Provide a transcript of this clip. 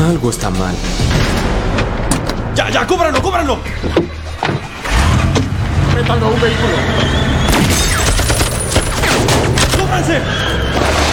Algo está mal. ¡Ya, ya! ¡Cúbranlo, cúbranlo! ¡Métanlo a un vehículo!